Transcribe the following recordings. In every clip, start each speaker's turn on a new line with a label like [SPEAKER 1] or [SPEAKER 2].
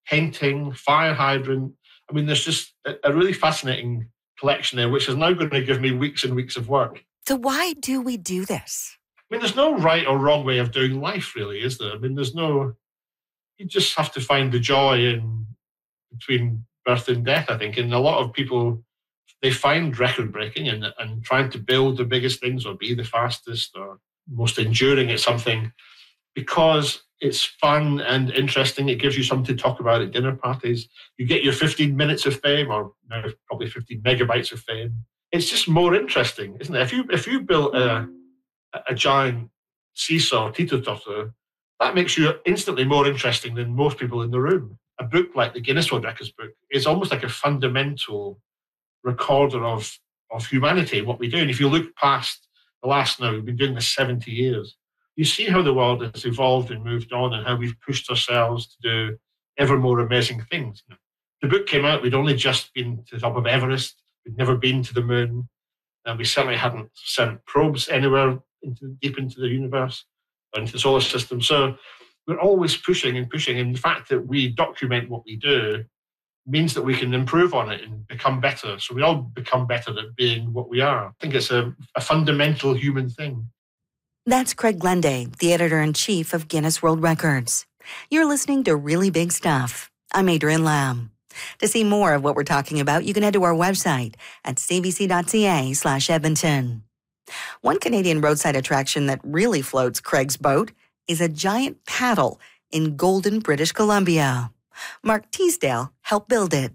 [SPEAKER 1] painting, fire hydrant. I mean, there's just a really fascinating collection there, which is now going to give me weeks and weeks of work.
[SPEAKER 2] So why do we do this?
[SPEAKER 1] I mean, there's no right or wrong way of doing life, really, is there? I mean, you just have to find the joy in between birth and death, I think. And a lot of people, they find record breaking and trying to build the biggest things or be the fastest or most enduring at something because it's fun and interesting. It gives you something to talk about at dinner parties. You get your 15 minutes of fame, or now probably 15 megabytes of fame. It's just more interesting, isn't it? If you built a giant seesaw teeter-totter, that makes you instantly more interesting than most people in the room. A book like the Guinness World Records book is almost like a fundamental recorder of humanity, what we do. And if you look past the last now, we've been doing this 70 years, you see how the world has evolved and moved on and how we've pushed ourselves to do ever more amazing things. The book came out, we'd only just been to the top of Everest, we'd never been to the moon, and we certainly hadn't sent probes anywhere deep into the universe or into the solar system. So we're always pushing and pushing. And the fact that we document what we do means that we can improve on it and become better. So we all become better at being what we are. I think it's a fundamental human thing.
[SPEAKER 2] That's Craig Glenday, the editor-in-chief of Guinness World Records. You're listening to Really Big Stuff. I'm Adrienne Lamb. To see more of what we're talking about, you can head to our website at cbc.ca/Edmonton. One Canadian roadside attraction that really floats Craig's boat is a giant paddle in Golden, British Columbia. Mark Teasdale helped build it.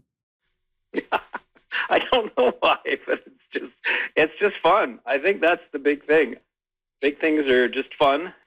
[SPEAKER 3] I don't know why, but it's just fun. I think that's the big thing. Big things are just fun,